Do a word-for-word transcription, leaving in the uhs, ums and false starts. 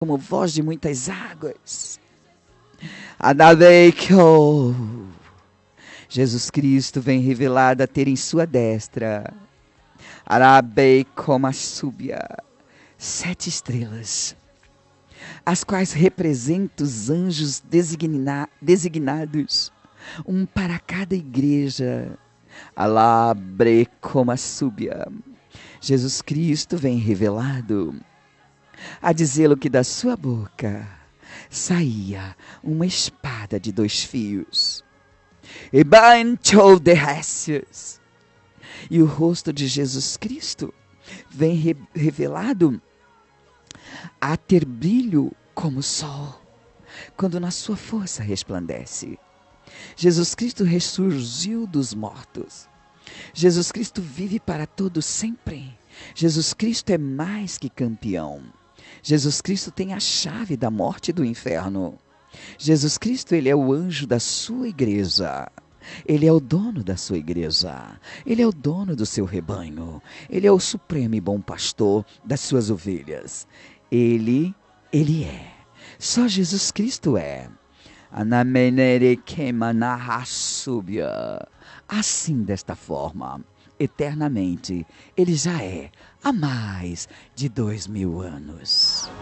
como voz de muitas águas. Adabeiko. Jesus Cristo vem revelado a ter em sua destra. Arabeikomasúbia. Sete estrelas, as quais representam os anjos designa- designados, um para cada igreja. Alabrecomassúbia. Jesus Cristo vem revelado a dizê-lo que da sua boca saía uma espada de dois fios. E banchou de récios. E o rosto de Jesus Cristo vem re- revelado a ter brilho como o sol, quando na sua força resplandece. Jesus Cristo ressurgiu dos mortos. Jesus Cristo vive para todos sempre. Jesus Cristo é mais que campeão. Jesus Cristo tem a chave da morte e do inferno. Jesus Cristo, ele é o anjo da sua igreja. Ele é o dono da sua igreja. Ele é o dono do seu rebanho. Ele é o supremo e bom pastor das suas ovelhas. Ele, ele é. Só Jesus Cristo é. Assim, desta forma, eternamente, ele já é há mais de dois mil anos.